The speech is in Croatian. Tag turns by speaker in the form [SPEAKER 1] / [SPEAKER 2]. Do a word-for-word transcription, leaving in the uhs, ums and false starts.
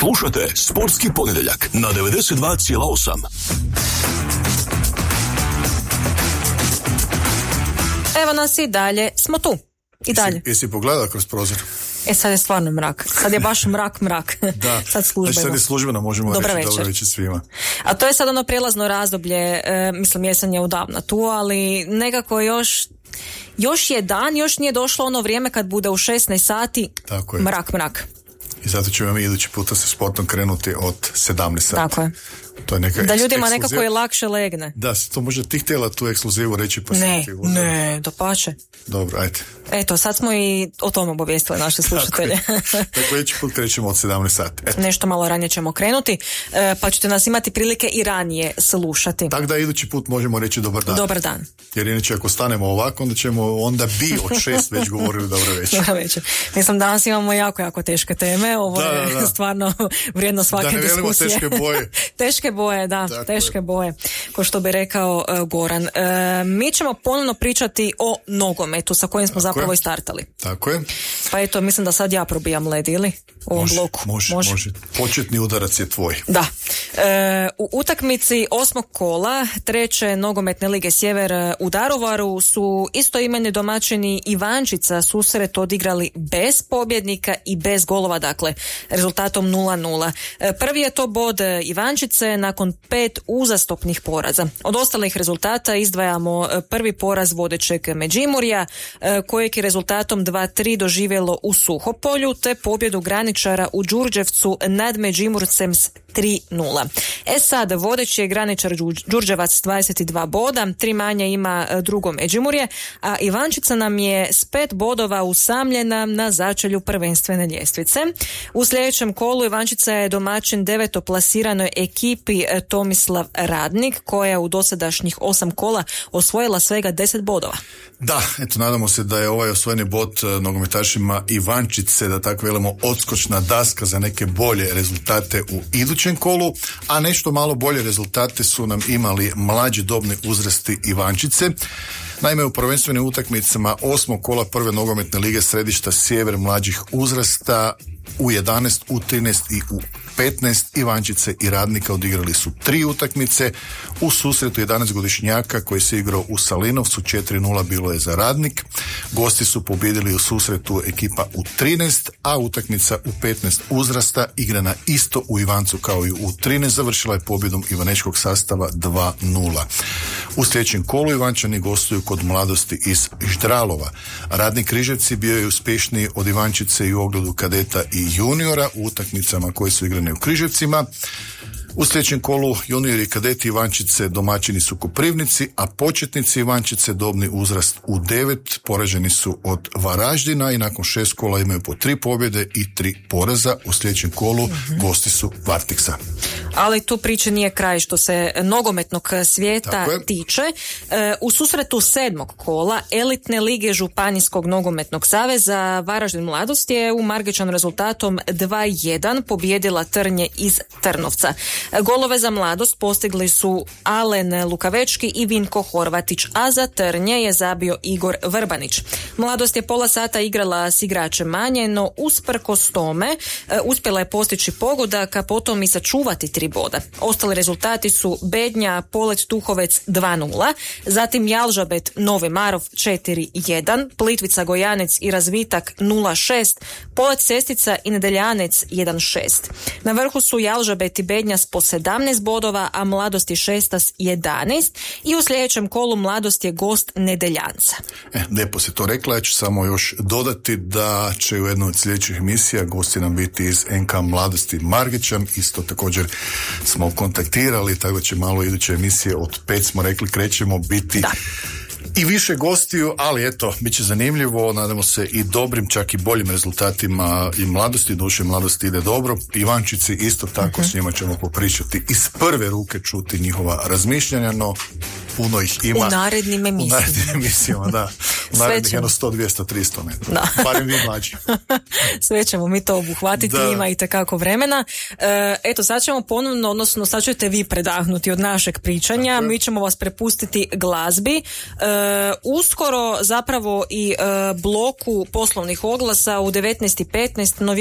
[SPEAKER 1] Slušajte Sportski ponedjeljak na devedeset dva zarez osam.
[SPEAKER 2] Evo nas i dalje, smo tu. I dalje.
[SPEAKER 3] Jesi, jesi pogledala kroz prozor?
[SPEAKER 2] E sad je stvarno mrak. Sad je baš mrak, mrak.
[SPEAKER 3] Da.
[SPEAKER 2] Sad službeno.
[SPEAKER 3] Znači sad je službeno, možemo
[SPEAKER 2] Dobra
[SPEAKER 3] reći
[SPEAKER 2] večer.
[SPEAKER 3] dobro večer svima.
[SPEAKER 2] A to je sad ono prijelazno razdoblje, e, mislim jesen je odavna tu, ali nekako još još je dan, još nije došlo ono vrijeme kad bude u šesnaest sati.
[SPEAKER 3] Tako je.
[SPEAKER 2] Mrak, mrak.
[SPEAKER 3] I zato ćemo mi idući puta sa sportom krenuti od sedamnaest sati.
[SPEAKER 2] Tako je.
[SPEAKER 3] To je neka
[SPEAKER 2] da
[SPEAKER 3] eks-
[SPEAKER 2] ljudima
[SPEAKER 3] ekskluziva.
[SPEAKER 2] nekako je lakše legne.
[SPEAKER 3] Da, si to možda ti htjela tu ekskluzivu reći pa
[SPEAKER 2] Ne,
[SPEAKER 3] sam ti uzela.
[SPEAKER 2] ne, dopače.
[SPEAKER 3] Dobro, ajde.
[SPEAKER 2] Eto, sad smo i o tom obavijestili naše slušatelje.
[SPEAKER 3] Dakle, idući put krećemo od sedamnaest sati. Eto.
[SPEAKER 2] Nešto malo ranije ćemo krenuti, e, pa ćete nas imati prilike i ranije slušati.
[SPEAKER 3] Tako da idući put možemo reći dobar dan.
[SPEAKER 2] Dobar dan.
[SPEAKER 3] Jer inače ako stanemo ovako, onda ćemo, onda bi od šest već govorili dobro večer.
[SPEAKER 2] Dobro večer. Mislim, danas imamo jako, jako teške teme. Ovo
[SPEAKER 3] Da,
[SPEAKER 2] je
[SPEAKER 3] da, da.
[SPEAKER 2] stvarno vrijedno svake
[SPEAKER 3] Da ne velimo
[SPEAKER 2] diskusije.
[SPEAKER 3] teške boje.
[SPEAKER 2] Teške boje, da.
[SPEAKER 3] Tako
[SPEAKER 2] teške
[SPEAKER 3] je.
[SPEAKER 2] boje. Ko što bi rekao uh, Goran. Uh, mi ćemo ponovno pričati o nogometu sa kojim smo
[SPEAKER 3] Tako
[SPEAKER 2] zapravo
[SPEAKER 3] je.
[SPEAKER 2] i startali.
[SPEAKER 3] Tako je.
[SPEAKER 2] Pa eto, mislim da sad ja probijam led, ili? U ovom
[SPEAKER 3] Može,
[SPEAKER 2] bloku.
[SPEAKER 3] može, može. Početni udarac je tvoj.
[SPEAKER 2] Da. E, u utakmici osmog kola treće nogometne lige Sjever u Daruvaru su istoimeni domaćini Ivančica susret odigrali bez pobjednika i bez golova, dakle rezultatom nula nula. E, prvi je to bod Ivančice nakon pet uzastopnih poraza. Od ostalih rezultata izdvajamo prvi poraz vodećeg Međimurja, e, kojeg je rezultatom dva tri doživjelo u Suhopolju, te pobjedu graničara u Đurđevcu nad Međimurcem s tri nula. E sad, vodeći je graničar Đu- Đurđevac s dvadeset dva boda, tri manje ima e, drugo Međimurje, a Ivančica nam je s pet bodova usamljena na začelju prvenstvene ljestvice. U sljedećem kolu Ivančica je domaćin devetoplasiranoj ekipi e, Tomislav Radnik, koja je u dosadašnjih osam kola osvojila svega deset bodova.
[SPEAKER 3] Da, eto, nadamo se da je ovaj osvojeni bod eh, nogometašima Ivančice, da tako velimo, odskočna daska za neke bolje rezultate u idućem kolu, a nešto malo bolje rezultate su nam imali mlađi dobni uzrasti Ivančice. Naime, u prvenstvenim utakmicama osmog kola prve nogometne lige središta Sjever mlađih uzrasta u jedanaest, u trinaest i u petnaest Ivančice i Radnika odigrali su tri utakmice. U susretu jedanaestogodišnjaka koji se igrao u Salinovcu četiri nula bilo je za Radnik. Gosti su pobijedili u susretu ekipa u trinaest, a utakmica u petnaest uzrasta igrana isto u Ivancu kao i u trinaest završila je pobjedom ivanečkog sastava dva nula. U sljedećem kolu Ivančani gostuju kod Mladosti iz Ždralova. Radnik Križevci bio je uspješniji od Ivančice i u ogledu kadeta i juniora u utakmicama koje su igrane u Križevcima. U sljedećem kolu juniori i kadeti Ivančice domaćini su Koprivnici, a početnici Ivančice dobni uzrast u devet poraženi su od Varaždina i nakon šest kola imaju po tri pobjede i tri poraza. U sljedećem kolu mm-hmm. gosti su Varteksa.
[SPEAKER 2] Ali tu priče nije kraj što se nogometnog svijeta tiče. E, u susretu sedmog kola elitne lige Županijskog nogometnog saveza Varaždin Mladost je u margičan rezultatom dva jedan pobijedila Trnje iz Trnovca. Golove za Mladost postigli su Alen Lukavečki i Vinko Horvatić, a za Trnje je zabio Igor Vrbanić. Mladost je pola sata igrala s igračem manje, no usprkos tome e, uspjela je postići pogodak, a potom i sačuvati tri boda. Ostali rezultati su Bednja, Polet Tuhovec dva nula, zatim Jalžabet Novi Marov četiri jedan, Plitvica Gojanec i Razvitak nula šest, Polet Sestica i Nedeljanec jedan šest. Na vrhu su Jalžabet i Bednja s po sedamnaest bodova, a Mladost je šesta s jedanaest i u sljedećem kolu Mladost je gost Nedeljanca.
[SPEAKER 3] E, lijepo se to rekla, ja ću samo još dodati da će u jednoj od sljedećih emisija gosti nam biti iz en ka Mladosti Margičan, isto također smo kontaktirali, tako će malo iduće emisije od pet smo rekli krećemo biti
[SPEAKER 2] da.
[SPEAKER 3] I više gostiju, ali eto, bit će zanimljivo, nadamo se i dobrim, čak i boljim rezultatima i Mladosti, duše Mladosti ide dobro, Ivančici isto tako, uh-huh. s njima ćemo popričati iz prve ruke čuti njihova razmišljanja, no puno ih ima.
[SPEAKER 2] U narednim emisijama.
[SPEAKER 3] U narednim emisijama, da. U narednih jedno sto, dvjesto, tristo ne.
[SPEAKER 2] Da.
[SPEAKER 3] Barem vi mlađi.
[SPEAKER 2] Sve ćemo mi to obuhvatiti, da. Ima i tekako vremena. E, eto, sad ćemo ponovno, odnosno sad ćete vi predahnuti od našeg pričanja, tako mi ćemo vas prepustiti glazbi. E, uskoro zapravo i e, bloku poslovnih oglasa u devetnaest i petnaest, no